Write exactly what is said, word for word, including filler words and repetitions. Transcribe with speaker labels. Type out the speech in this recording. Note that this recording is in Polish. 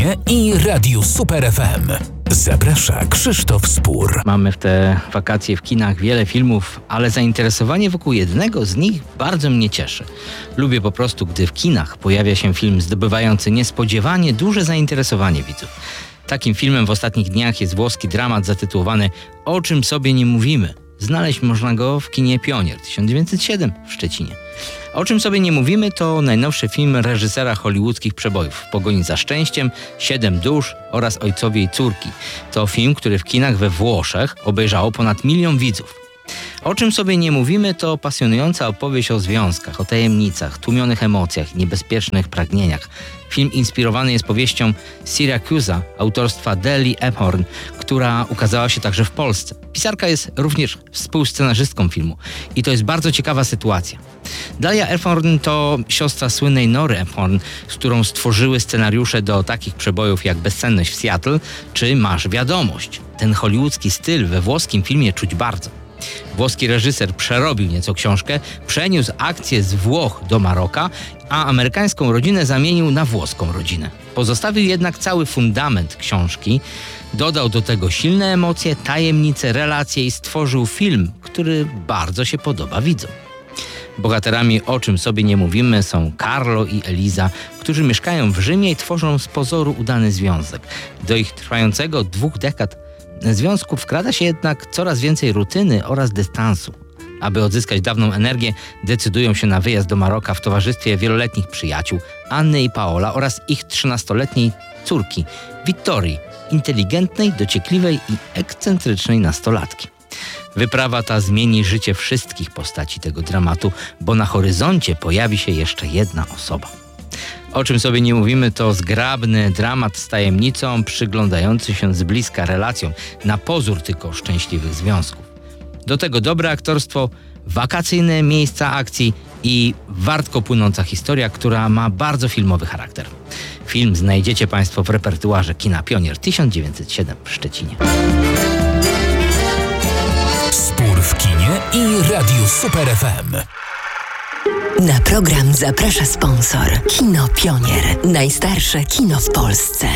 Speaker 1: kinie i Radiu Super F M. Zaprasza Krzysztof Spór.
Speaker 2: Mamy w te wakacje w kinach wiele filmów, ale zainteresowanie wokół jednego z nich bardzo mnie cieszy. Lubię po prostu, gdy w kinach pojawia się film zdobywający niespodziewanie duże zainteresowanie widzów. Takim filmem w ostatnich dniach jest włoski dramat zatytułowany O czym sobie nie mówimy. Znaleźć można go w kinie Pionier tysiąc dziewięćset siedem w Szczecinie. O czym sobie nie mówimy to najnowszy film reżysera hollywoodzkich przebojów W pogoni za szczęściem, Siedem dusz oraz Ojcowie i córki. To film, który w kinach we Włoszech obejrzało ponad milion widzów. O czym sobie nie mówimy to pasjonująca opowieść o związkach, o tajemnicach, tłumionych emocjach i niebezpiecznych pragnieniach. Film inspirowany jest powieścią Syracusa autorstwa Deli Ephorn, która ukazała się także w Polsce. Pisarka jest również współscenarzystką filmu i to jest bardzo ciekawa sytuacja. Dalia Ephorn to siostra słynnej Nory Ephorn, z którą stworzyły scenariusze do takich przebojów jak Bezsenność w Seattle czy Masz wiadomość. Ten hollywoodzki styl we włoskim filmie czuć bardzo. Włoski reżyser przerobił nieco książkę, przeniósł akcję z Włoch do Maroka, a amerykańską rodzinę zamienił na włoską rodzinę. Pozostawił jednak cały fundament książki, dodał do tego silne emocje, tajemnice, relacje i stworzył film, który bardzo się podoba widzom. Bohaterami O czym sobie nie mówimy są Carlo i Eliza, którzy mieszkają w Rzymie i tworzą z pozoru udany związek. Do ich trwającego dwóch dekad związku wkrada się jednak coraz więcej rutyny oraz dystansu. Aby odzyskać dawną energię, decydują się na wyjazd do Maroka w towarzystwie wieloletnich przyjaciół Anny i Paola oraz ich trzynastoletniej córki Vittorii, inteligentnej, dociekliwej i ekscentrycznej nastolatki. Wyprawa ta zmieni życie wszystkich postaci tego dramatu, bo na horyzoncie pojawi się jeszcze jedna osoba. O czym sobie nie mówimy to zgrabny dramat z tajemnicą, przyglądający się z bliska relacjom, na pozór tylko szczęśliwych związków. Do tego dobre aktorstwo, wakacyjne miejsca akcji i wartko płynąca historia, która ma bardzo filmowy charakter. Film znajdziecie Państwo w repertuarze kina Pionier tysiąc dziewięćset siedem w Szczecinie.
Speaker 1: Spór w kinie i Radiu Super F M.
Speaker 3: Na program zaprasza sponsor. Kino Pionier. Najstarsze kino w Polsce.